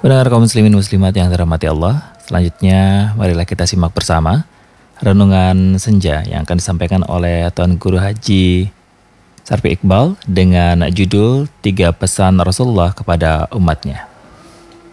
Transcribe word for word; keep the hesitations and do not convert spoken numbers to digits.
Pendengar kaum muslimin muslimat yang dirahmati Allah, selanjutnya marilah kita simak bersama renungan senja yang akan disampaikan oleh Tuan Guru Haji Sarfi Iqbal dengan judul Tiga Pesan Rasulullah kepada Umatnya.